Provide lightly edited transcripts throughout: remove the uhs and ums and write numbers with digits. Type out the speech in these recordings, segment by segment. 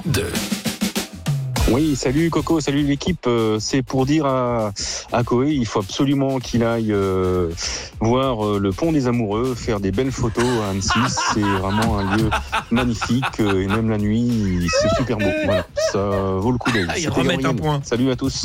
2. Oui, salut Coco, salut l'équipe. C'est pour dire à Koé, il faut absolument qu'il aille voir le pont des Amoureux, faire des belles photos à Annecy. C'est vraiment un lieu magnifique et même la nuit, c'est super beau. Voilà, ça vaut le coup d'œil. Ils remettent un point. Salut à tous.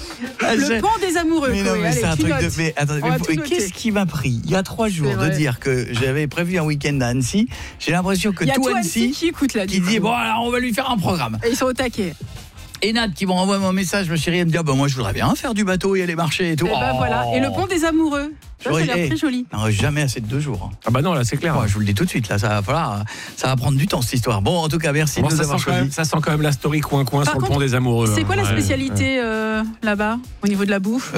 Le pont des Amoureux. Mais non, Koé. mais Allez, c'est un tu truc notes. de. Mais attendez, On va mais tout noter. qu'est-ce qui m'a pris il y a 3 jours C'est de vrai. dire que j'avais prévu un week-end à Annecy. J'ai l'impression que Il y a tout tout Annecy qui écoute là. qui du dit coup. bon alors on va lui faire un programme. Et ils sont au taquet. Et Nat qui m'envoie mon message, ma chérie, elle me dit moi je voudrais bien faire du bateau et aller marcher et tout. Et ben voilà. Et le pont des Amoureux. Ça a l'air très joli. Non, jamais assez de 2 jours. Ah bah non, là c'est clair. Moi, je vous le dis tout de suite, là, ça va prendre du temps cette histoire. Bon, en tout cas, merci Bon, de nous ça, avoir sent quand même, choisi. ça sent quand même la story coin-coin Par sur le contre, pont des Amoureux. C'est quoi la Ouais. spécialité là-bas au niveau de la bouffe?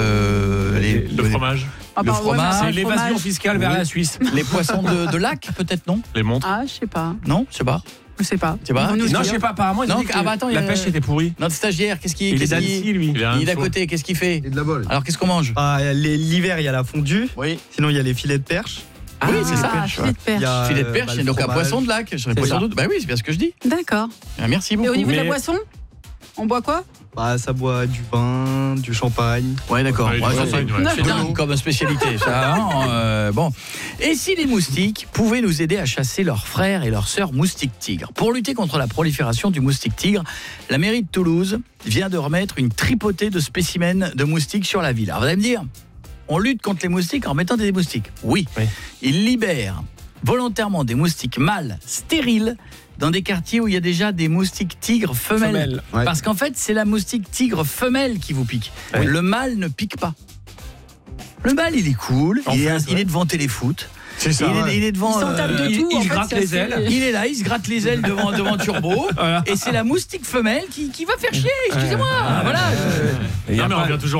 Le fromage. le fromage. C'est l'évasion fromage. fiscale vers la Suisse. Les poissons de lac, peut-être, non? Les montres. Ah, je sais pas. Non, je sais pas. Je sais pas. Tu sais pas Ils vont nous Non, dire. je sais pas, apparemment, ils Non, ont dit que ah bah attends, il y la a- pêche était pourrie. Notre stagiaire, qu'est-ce qu'il Il est qu'est-ce d'Annecy, qu'il- lui. Il est d'à côté, qu'est-ce qu'il fait? Et de la bol. Alors, qu'est-ce qu'on mange? L'hiver, il y a la fondue. Oui. Sinon, il y a les filets de perche. Ah oui, c'est ça. Filet de perche. Il y a, Filet de perche, le donc un fromage. poisson de lac. Je serais C'est poisson ça. d'eau. Bah oui, c'est bien ce que je dis. D'accord. Ah, merci Et beaucoup. au niveau de la Mais- boisson, on boit quoi? Ça boit du vin, du champagne. Ouais, d'accord. Ouais, Ouais, du ça, champagne, c'est ouais. c'est dingue comme spécialité. Ça, hein, bon. Et si les moustiques pouvaient nous aider à chasser leurs frères et leurs sœurs moustiques tigres? Pour lutter contre la prolifération du moustique tigre, la mairie de Toulouse vient de remettre une tripotée de spécimens de moustiques sur la ville. Alors vous allez me dire, on lutte contre les moustiques en mettant des moustiques. Oui. Oui. Ils libèrent volontairement des moustiques mâles stériles dans des quartiers où il y a déjà des moustiques tigres femelles. Femelles. Ouais. Parce qu'en fait, c'est la moustique tigre femelle qui vous pique. Oui. Le mâle ne pique pas. Le mâle, il est cool, En il est fait, ouais. devant Téléfoot. C'est ça. Il est devant. Ils s'en tapent de tout. il en se fait, gratte c'est les assez- ailes. Il est là, il se gratte les ailes devant Turbo. Voilà. Et c'est la moustique femelle qui va faire chier, excusez-moi. Voilà. Non, mais on revient toujours